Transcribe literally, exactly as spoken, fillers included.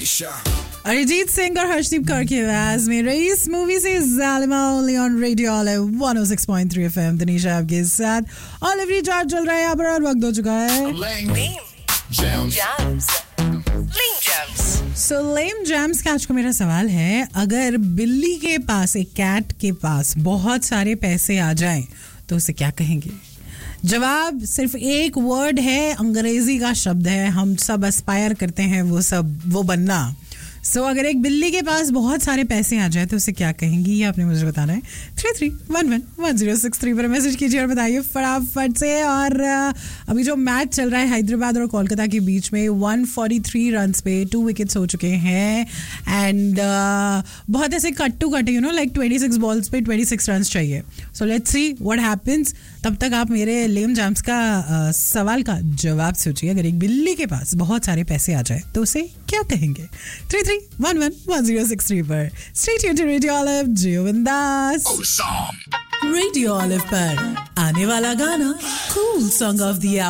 अरिजीत सिंह और हर्षदीप कौर की आवाज में रईस मूवी से जालिमा only on radio one O six point three FM Tanisha आपके साथ ऑल एवरी चार्ज चल रहा है यहाँ पर और वक्त हो चुका है सो लेम जैम्स का आज को मेरा सवाल है, अगर बिल्ली के पास एक कैट के पास बहुत सारे पैसे आ जाएं तो उसे क्या कहेंगे? जवाब सिर्फ एक वर्ड है, अंग्रेजी का शब्द है, हम सब एस्पायर करते हैं वो सब वो बनना। सो so, अगर एक बिल्ली के पास बहुत सारे पैसे आ जाए तो उसे क्या कहेंगी, ये आपने मुझे बताना है। Three three one one one zero six three पर मैसेज कीजिए और बताइए फटाफट से। और अभी जो मैच चल रहा है हैदराबाद और कोलकाता के बीच में वन फोर्टी थ्री रन्स पे टू विकेट्स हो चुके हैं एंड uh, बहुत ऐसे cut to cut you know like twenty six balls पे ट्वेंटी सिक्स रन्स चाहिए। So let's see what happens. तब तक आप मेरे लेम जैम्स का uh, सवाल का जवाब सोचिए, अगर एक बिल्ली के पास बहुत सारे पैसे आ जाए तो उसे क्या कहेंगे? Three three one one one zero six three पर stay tuned to radio olive जियो बिंदास। रेडियो ऑलिव पर आने वाला गाना कूल सॉन्ग ऑफ द